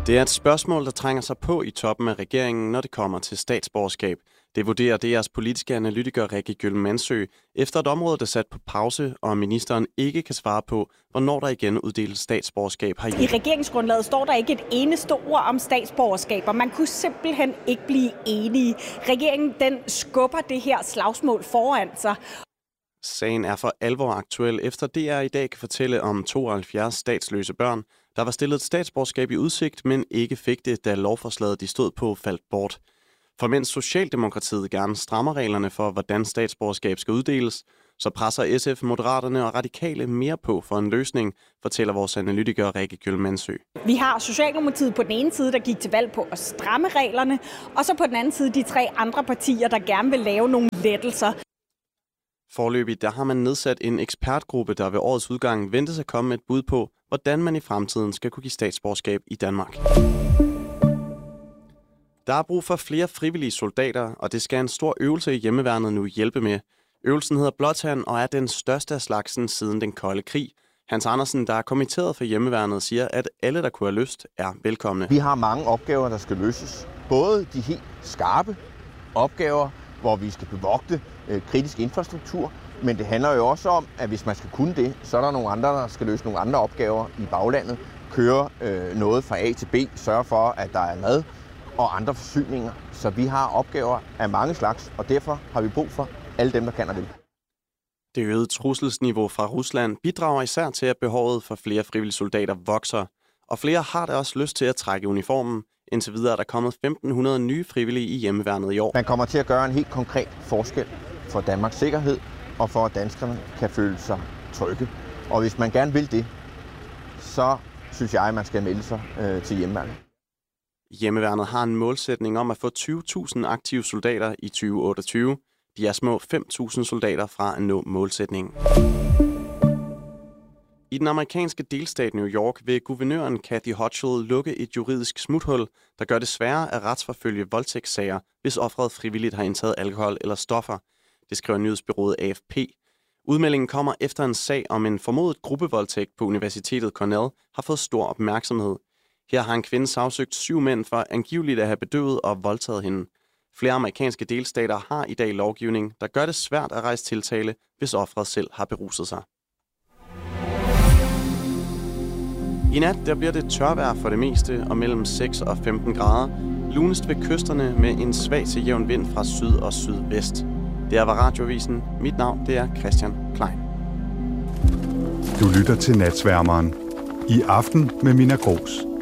Det er et spørgsmål, der trænger sig på i toppen af regeringen, når det kommer til statsborgerskab. Det vurderer DR's politiske analytiker Rikke Gyllmandsø, efter et område, der er sat på pause, og ministeren ikke kan svare på, hvornår der igen uddeles statsborgerskab herhjemme. I regeringsgrundlaget står der ikke et eneste ord om statsborgerskab, og man kunne simpelthen ikke blive enige. Regeringen den skubber det her slagsmål foran sig. Sagen er for alvor aktuel, efter DR i dag kan fortælle om 72 statsløse børn, der var stillet et statsborgerskab i udsigt, men ikke fik det, da lovforslaget de stod på faldt bort. For mens Socialdemokratiet gerne strammer reglerne for, hvordan statsborgerskab skal uddeles, så presser SF, Moderaterne og Radikale mere på for en løsning, fortæller vores analytiker Rikke Gyllmandsø. Vi har Socialdemokratiet på den ene side, der gik til valg på at stramme reglerne, og så på den anden side de 3 andre partier, der gerne vil lave nogle lettelser. Foreløbig der har man nedsat en ekspertgruppe, der ved årets udgang ventes at komme med et bud på, hvordan man i fremtiden skal kunne give statsborgerskab i Danmark. Der er brug for flere frivillige soldater, og det skal en stor øvelse i hjemmeværnet nu hjælpe med. Øvelsen hedder Blåtand og er den største af slagsen siden den kolde krig. Hans Andersen, der er kommitteret for hjemmeværnet, siger, at alle, der kunne have lyst, er velkomne. Vi har mange opgaver, der skal løses. Både de helt skarpe opgaver, hvor vi skal bevogte kritisk infrastruktur, men det handler jo også om, at hvis man skal kunne det, så er der nogle andre, der skal løse nogle andre opgaver i baglandet, køre noget fra A til B, sørge for, at der er mad og andre forsyninger. Så vi har opgaver af mange slags, og derfor har vi brug for alle dem, der kan og vil. Det øgede trusselsniveau fra Rusland bidrager især til, at behovet for flere frivillige soldater vokser, og flere har da også lyst til at trække uniformen. Indtil videre er der kommet 1.500 nye frivillige i hjemmeværnet i år. Man kommer til at gøre en helt konkret forskel for Danmarks sikkerhed, og for at danskerne kan føle sig trygge. Og hvis man gerne vil det, så synes jeg, at man skal melde sig til hjemmeværnet. Hjemmeværnet har en målsætning om at få 20.000 aktive soldater i 2028. De er små 5.000 soldater fra at nå målsætningen. I den amerikanske delstat New York vil guvernøren Kathy Hochul lukke et juridisk smuthul, der gør det sværere at retsforfølge voldtægtssager, hvis offeret frivilligt har indtaget alkohol eller stoffer. Det skriver nyhedsbureauet AFP. Udmeldingen kommer efter en sag om en formodet gruppevoldtægt på Universitetet Cornell har fået stor opmærksomhed. Her har en kvinde sagsøgt 7 mænd for angiveligt at have bedøvet og voldtaget hende. Flere amerikanske delstater har i dag lovgivning, der gør det svært at rejse tiltale, hvis offeret selv har beruset sig. I nat der bliver det tørvejr for det meste og mellem 6 og 15 grader. Lunest ved kysterne med en svag til jævn vind fra syd og sydvest. Det var Radioavisen. Mit navn det er Christian Klein. Du lytter til Natsværmeren. I aften med Mina Gros.